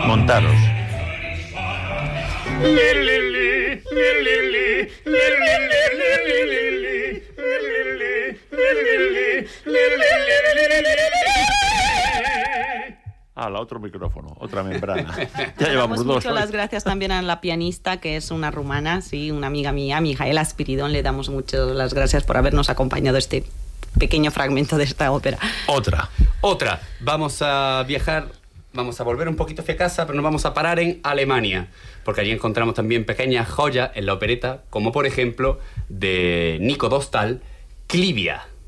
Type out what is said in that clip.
Montaros. La otro micrófono, otra membrana. Ya llevamos dos. Mucho las gracias también a la pianista, que es una rumana, sí, una amiga mía, Mijaela Spiridón. Le damos mucho las gracias por habernos acompañado este pequeño fragmento de esta ópera. Otra. Vamos a viajar, vamos a volver un poquito hacia casa, pero nos vamos a parar en Alemania, porque allí encontramos también pequeñas joyas en la opereta, como por ejemplo de Nico Dostal, Clivia.